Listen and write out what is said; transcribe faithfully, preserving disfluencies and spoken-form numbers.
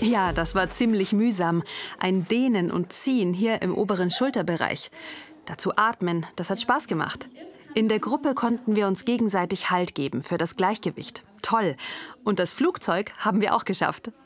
Ja, das war ziemlich mühsam. Ein Dehnen und Ziehen hier im oberen Schulterbereich. Dazu atmen, das hat Spaß gemacht. In der Gruppe konnten wir uns gegenseitig Halt geben für das Gleichgewicht. Toll. Und das Flugzeug haben wir auch geschafft.